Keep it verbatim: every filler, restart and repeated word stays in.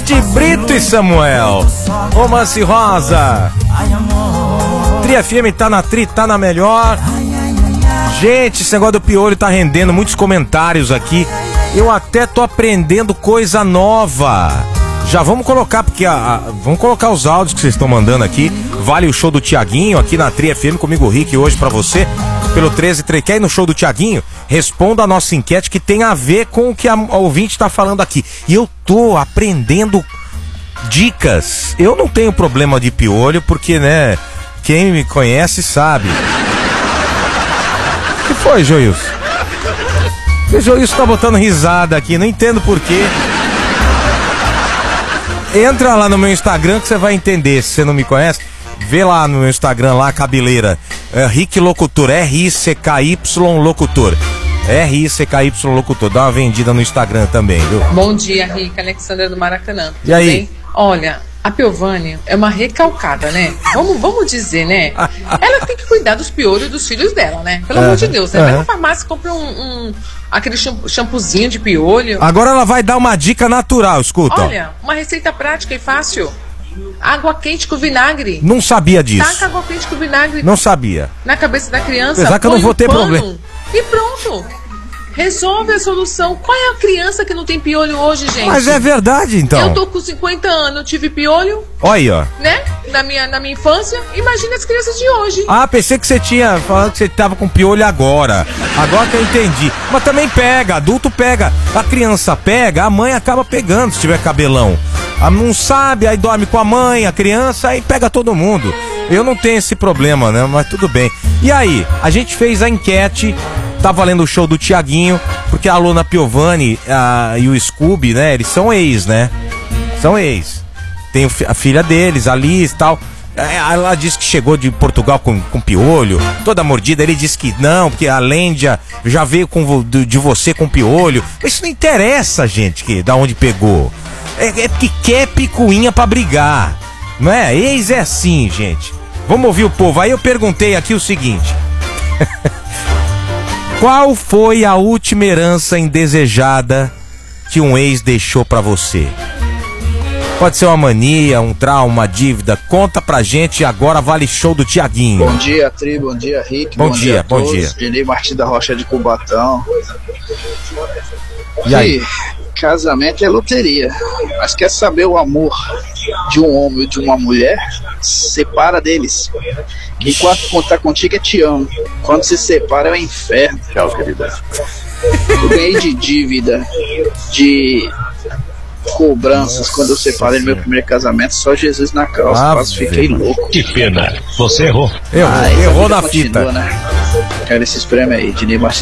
Tati Brito e Samuel. Romance Rosa. Tri F M tá na Tri, tá na melhor. Gente, esse negócio do piolho tá rendendo muitos comentários aqui. Eu até tô aprendendo coisa nova. Já vamos colocar, porque a, a, vamos colocar os áudios que vocês estão mandando aqui. Vale o show do Tiaguinho aqui na Tri F M comigo, o Rick, hoje pra você. Pelo treze três. Quer ir no show do Tiaguinho? Responda a nossa enquete que tem a ver com o que a, a ouvinte tá falando aqui. E eu tô aprendendo dicas. Eu não tenho problema de piolho, porque, né, quem me conhece sabe. O que foi, Joilson? O Joilson tá botando risada aqui, não entendo por quê. Entra lá no meu Instagram que você vai entender. Se você não me conhece, vê lá no meu Instagram, lá, cabeleira. É, Rick Locutor, R I C K Y Locutor. R I C K Y Locutor. Dá uma vendida no Instagram também, viu? Bom dia, Rick. Alexandra do Maracanã. E aí? Bem? Olha, a Piovani é uma recalcada, né? Vamos, vamos dizer, né? Ela tem que cuidar dos piolhos dos filhos dela, né? Pelo uhum. amor de Deus, né? Vai na farmácia e compra um, um, aquele shampoozinho de piolho. Agora ela vai dar uma dica natural, escuta. Olha, uma receita prática e fácil. Água quente com vinagre. Não sabia disso. Taca água quente com vinagre. Não sabia. Na cabeça da criança. Apesar que eu não vou ter pano, problema. E pronto. Resolve a solução. Qual é a criança que não tem piolho hoje, gente? Mas é verdade, então. Eu tô com cinquenta anos, eu tive piolho. Olha aí, ó. Né? Na minha, na minha infância. Imagina as crianças de hoje. Ah, pensei que você tinha falado que você tava com piolho agora. Agora que eu entendi. Mas também pega, adulto pega. A criança pega, a mãe acaba pegando se tiver cabelão. A não sabe, aí dorme com a mãe, a criança, aí pega todo mundo. Eu não tenho esse problema, né? Mas tudo bem. E aí, a gente fez a enquete. Tá valendo o show do Tiaguinho, porque a Alona Piovani a, e o Scooby, né? Eles são ex, né? São ex. Tem a filha deles, a Liz e tal. Ela disse que chegou de Portugal com, com piolho, toda mordida. Ele disse que não, porque a Lândia já veio com, de você com piolho. Isso não interessa, gente, que, da onde pegou. É, é porque quer picuinha pra brigar. Não é? Ex é assim, gente. Vamos ouvir o povo. Aí eu perguntei aqui o seguinte. Qual foi a última herança indesejada que um ex deixou pra você? Pode ser uma mania, um trauma, uma dívida. Conta pra gente, agora vale show do Tiaguinho. Bom dia, Tri, bom dia, Rick. Bom, bom dia, dia bom dia. Genei Martins da Rocha de Cubatão. E aí? E, casamento é loteria. Mas quer saber o amor de um homem ou de uma mulher? Separa deles. Enquanto contar contigo é te amo. Quando se separa é o inferno. Tchau, querida. Eu ganhei de dívida, de cobranças. Nossa, quando eu separei no meu primeiro casamento, só Jesus na causa. Ah, quase fiquei louco. Que pena, você errou. Errou, ah, errou na continua, fita. Né? Quero esses prêmios aí, de Martins.